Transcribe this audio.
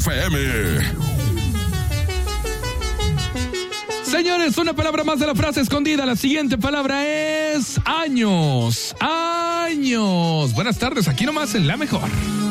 FM. Señores, una palabra más de la frase escondida. La siguiente palabra es años. Años. Buenas tardes, aquí nomás en La Mejor.